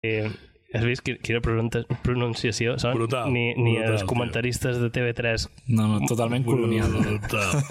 Has vist quina pronunciació són? Brutal. Ni els comentaristes de TV3. No, totalment colonial. Brutal.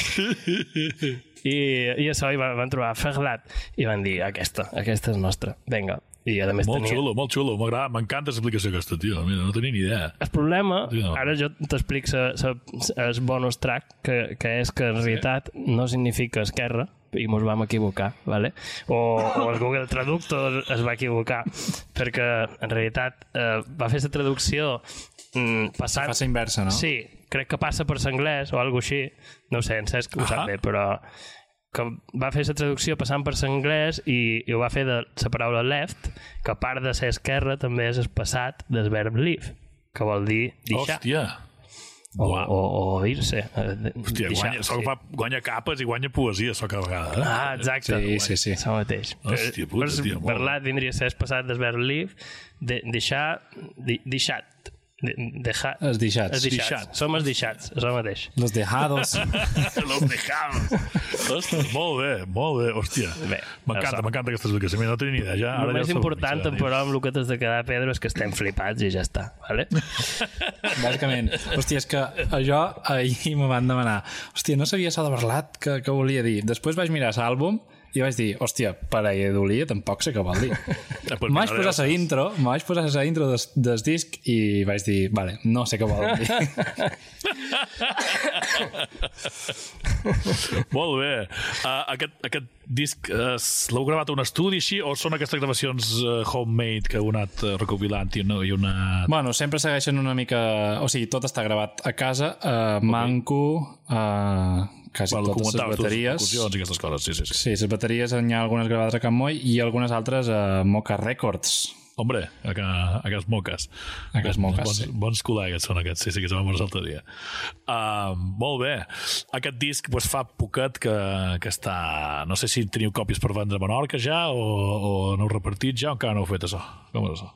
I això, i van trobar Ferlat i van dir, aquesta és nostra, vinga. I a més molt xulo, m'agrada, m'encanta l'explicació aquesta, tio. Mira, no tenia ni idea. El problema, ara jo t'explic el bonus track, que és que en realitat no significa esquerra, i mos vam equivocar, ¿vale? O el Google Traductor es va equivocar, perquè en realitat va fer la traducció passant... Passa inversa, no? Sí, crec que passa per l'anglès o alguna així, no ho sé, en Cesc ho sap bé, però que va fer la traducció passant per l'anglès i ho va fer de la paraula left, que a part de ser esquerra també és el passat del verb leave, que vol dir deixar. Hòstia! O ir-se. Hòstia, guanya capes i guanya poesia, això cada vegada. Exacte. Sí. Això mateix. Hòstia puta, tio. Parlar vindria a ser el passat del verb leave, deixar, deixat. Els deixats. Som els deixats, això mateix. Los dejados. Los dejados. Ostres, molt bé, hòstia. M'encanta aquesta explicació, no tenia ni idea. El més important, però, amb el que t'has de quedar, Pedro, és que estem flipats i ja està, vale? Bàsicament. Hòstia, és que jo ahir me van demanar, hòstia, no sabia això de Barlat, que volia dir. Després vaig mirar l'àlbum i vaig dir, hòstia, paraedolia tampoc sé què vol dir. Me vaig posar la intro del disc i vaig dir, vale, no sé què vol dir. Molt bé. Aquest disc l'heu gravat a un estudi així o són aquestes gravacions homemade que heu anat recopilant i una... Bueno, sempre segueixen una mica... O sigui, tot està gravat a casa, manco... quasi totes les bateries. I aquestes coses, sí. Sí, les bateries hi ha algunes gravades a Can Moll i algunes altres a Moca Records. Hombre, aquests moques. Sí. Bons col·legues són aquests, sí, que se van veure l'altre dia. Molt bé. Aquest disc fa poquet que està... No sé si teniu còpies per vendre a Menorca ja o n'heu repartit ja o encara no heu fet això? Com és això?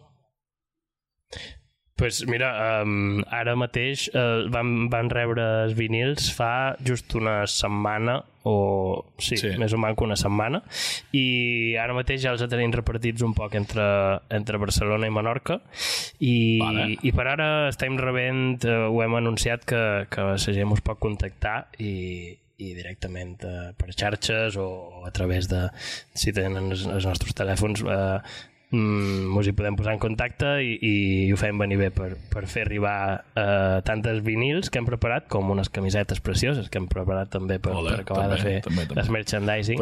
Pues mira, ara mateix van rebre els vinils fa just una setmana sí, més o menys una setmana, i ara mateix ja els tenim repartits un poc entre Barcelona i Menorca i per ara estem rebent, ho hem anunciat que la gent us pot contactar i directament per xarxes o a través de, si tenen els nostres telèfons, ens hi podem posar en contacte i ho fem venir bé per fer arribar tant els vinils que hem preparat com unes camisetes precioses que hem preparat també per acabar de fer el merchandising.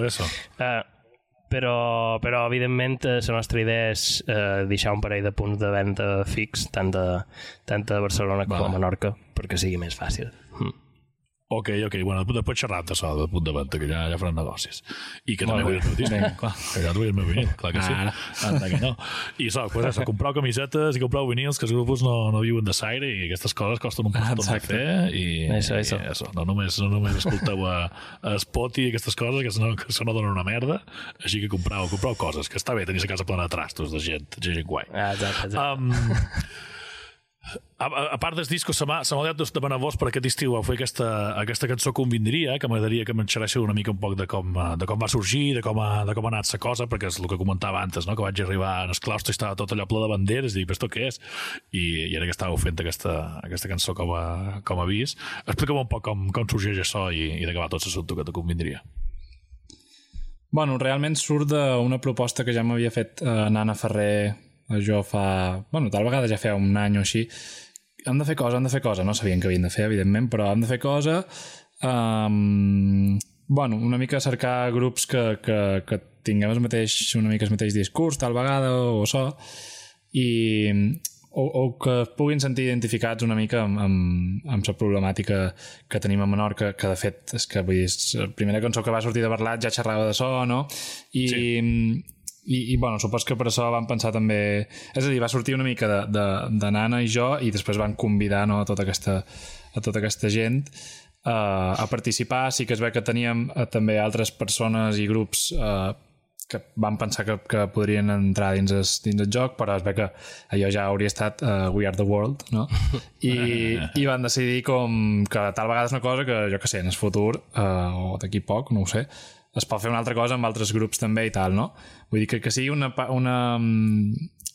Però evidentment la nostra idea és deixar un parell de punts de venda fix tant de Barcelona com a Menorca perquè sigui més fàcil. Ok, bueno, després xerrar d'això de punt de venda, que ja faran negocis. I que també vull el disc, clar, que ja vull el meu vinil, clar que sí. Que no. I això, comprar camisetes i comprar vinils, que els grups no viuen de saire i aquestes coses costen un paston de fer i això, no només escolteu a Spotify i aquestes coses, que això no donen una merda, així que comprau coses, que està bé tenir a casa plena de trastos de gent guai. Exacte. A part dels discos, se m'ha olvidat de demanar-vos per aquest estiu fer aquesta cançó Convindria, que m'agradaria que m'enxeréssiu una mica un poc de com va sorgir, de com ha anat la cosa, perquè és el que comentava antes, no? Que vaig arribar en el claustre i estava tot allò ple de banderes i dic, però què és? I ara que estàveu fent aquesta cançó com a avís, explica'm un poc com sorgeix això i de què va tot l'assumpte que te convindria. Bueno, realment surt d'una proposta que ja m'havia fet Nana Ferrer jo tal vegada ja feia un any o així. Hem de fer cosa, no sabien que havien de fer, evidentment, però hem de fer cosa, una mica cercar grups que tinguem una mica el mateix discurs tal vegada o això, o que es puguin sentir identificats una mica amb la problemàtica que tenim a Menorca, que de fet és que vull dir, la primera cançó que va sortir de Barlat ja xerrava d'això, no? I supos que per això vam pensar també... És a dir, va sortir una mica de Nana i jo i després van convidar a tota aquesta gent a participar. Sí que es ve que teníem també altres persones i grups que van pensar que podrien entrar dins el joc, però es ve que allò ja hauria estat We Are The World, no? I van decidir que tal vegada és una cosa que, jo que sé, en el futur o d'aquí poc, no ho sé, es pot fer una altra cosa amb altres grups també i tal, no? Vull dir que sigui una